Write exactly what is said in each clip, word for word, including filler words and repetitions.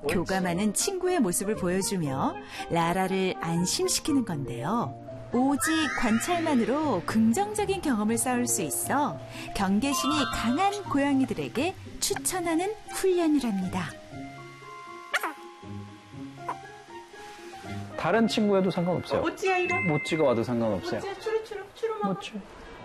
교감하는 친구의 모습을 보여주며 라라를 안심시키는 건데요. 오직 관찰만으로 긍정적인 경험을 쌓을 수 있어 경계심이 강한 고양이들에게 추천하는 훈련이랍니다. 다른 친구여도 상관없어요. 모찌야 이거? 모찌가 와도 상관없어요. 모찌야 추루추루 추루 먹어. 모찌.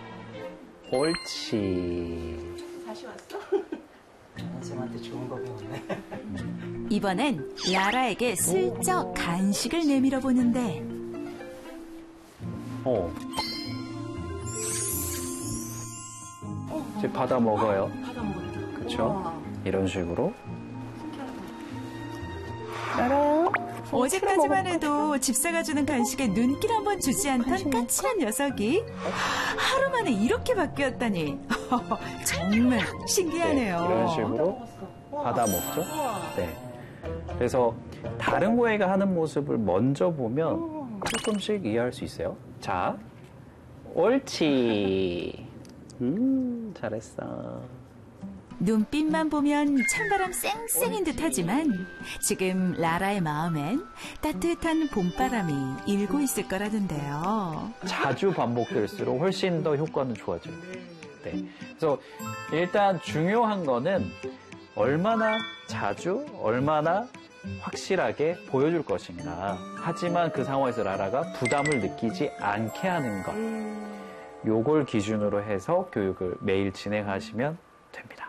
옳지. 다시 왔어? 쌤한테 좋은 거 배웠네. 이번엔 라라에게 슬쩍 간식을 내밀어 보는데 어. 이제 받아 먹어요. 받아 먹어요. 그렇죠? 이런 식으로. 라라야. 어제까지만 해도 집사가 주는 간식에 눈길 한번 주지 않던 까칠한 녀석이 하루 만에 이렇게 바뀌었다니 정말 신기하네요. 네, 이런 식으로 받아 먹죠. 네. 그래서 다른 고양이가 하는 모습을 먼저 보면 조금씩 이해할 수 있어요. 자, 옳지. 음, 잘했어. 눈빛만 보면 찬바람 쌩쌩인 듯하지만 지금 라라의 마음엔 따뜻한 봄바람이 일고 있을 거라던데요. 자주 반복될수록 훨씬 더 효과는 좋아져요. 네. 그래서 일단 중요한 거는 얼마나 자주, 얼마나 확실하게 보여줄 것인가. 하지만 그 상황에서 라라가 부담을 느끼지 않게 하는 것. 요걸 기준으로 해서 교육을 매일 진행하시면 됩니다.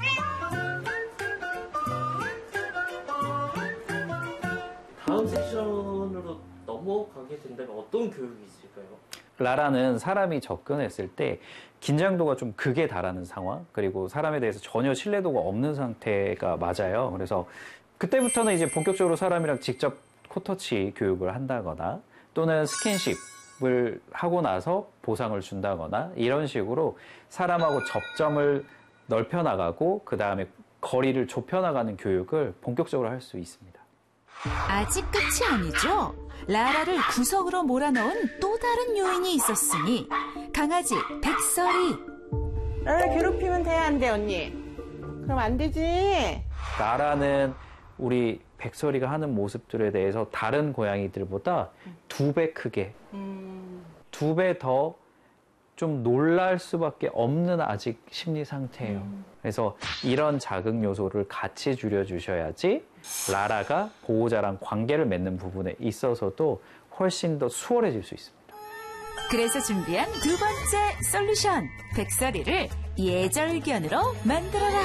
다음 섹션으로 넘어가게 된다면 어떤 교육이 있을까요? 라라는 사람이 접근했을 때 긴장도가 좀 극에 달하는 상황, 그리고 사람에 대해서 전혀 신뢰도가 없는 상태가 맞아요. 그래서 그때부터는 이제 본격적으로 사람이랑 직접 코터치 교육을 한다거나 또는 스킨십을 하고 나서 보상을 준다거나 이런 식으로 사람하고 접점을 넓혀나가고 그 다음에 거리를 좁혀나가는 교육을 본격적으로 할 수 있습니다. 아직 끝이 아니죠. 라라를 구석으로 몰아넣은 또 다른 요인이 있었으니 강아지 백설이. 라라 괴롭히면 돼, 안 돼, 언니? 그럼 안 되지. 라라는 우리 백설이가 하는 모습들에 대해서 다른 고양이들보다 두 배 크게, 두 배 더 좀 놀랄 수밖에 없는 아직 심리 상태예요. 음. 그래서 이런 자극 요소를 같이 줄여주셔야지 라라가 보호자랑 관계를 맺는 부분에 있어서도 훨씬 더 수월해질 수 있습니다. 그래서 준비한 두 번째 솔루션, 백설이를 예절견으로 만들어라.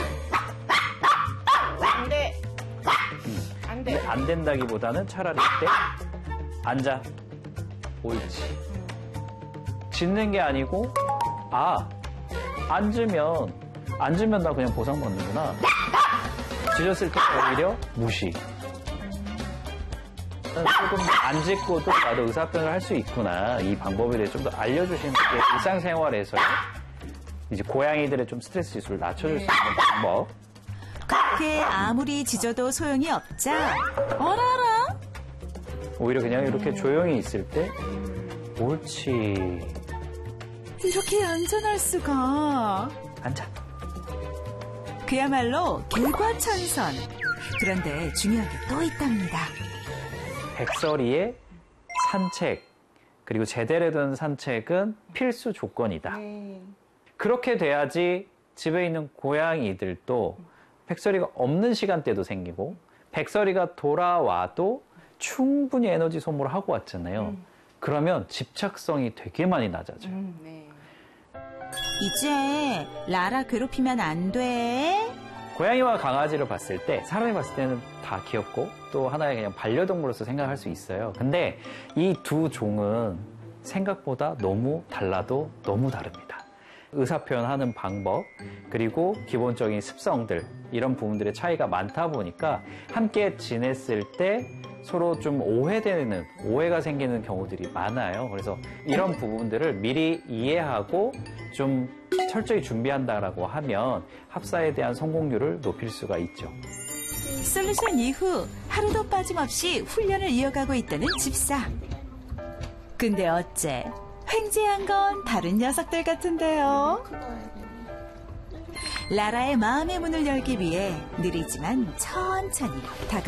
안 돼. 안 돼. 안 된다기보다는 차라리 이때 앉아. 옳지. 짖는 게 아니고, 아, 앉으면, 앉으면 나 그냥 보상 받는구나. 짖었을 때 오히려 무시. 조금 안 짖고도 나도 의사표현을 할 수 있구나. 이 방법에 대해 좀 더 알려주시는 게 일상생활에서 이제 고양이들의 좀 스트레스 지수를 낮춰줄 수 있는 방법. 그렇게 아무리 짖어도 소용이 없자, 어라라? 오히려 그냥 이렇게 조용히 있을 때, 옳지. 이렇게 안전할 수가. 앉아. 그야말로 개과천선. 그런데 중요한 게 또 있답니다. 백설이의 산책, 그리고 제대로 된 산책은 필수 조건이다. 네. 그렇게 돼야지 집에 있는 고양이들도 백설이가 없는 시간대도 생기고 백설이가 돌아와도 충분히 에너지 소모를 하고 왔잖아요. 음. 그러면 집착성이 되게 많이 낮아져요. 음, 네. 이제 라라 괴롭히면 안 돼. 고양이와 강아지를 봤을 때 사람이 봤을 때는 다 귀엽고 또 하나의 그냥 반려동물로서 생각할 수 있어요. 근데 이 두 종은 생각보다 너무 달라도 너무 다릅니다. 의사표현하는 방법, 그리고 기본적인 습성들, 이런 부분들의 차이가 많다 보니까 함께 지냈을 때 서로 좀 오해되는, 오해가 생기는 경우들이 많아요. 그래서 이런 부분들을 미리 이해하고 좀 철저히 준비한다라고 하면 합사에 대한 성공률을 높일 수가 있죠. 솔루션 이후 하루도 빠짐없이 훈련을 이어가고 있다는 집사. 근데 어째 횡재한 건 다른 녀석들 같은데요. 라라의 마음의 문을 열기 위해 느리지만 천천히 다가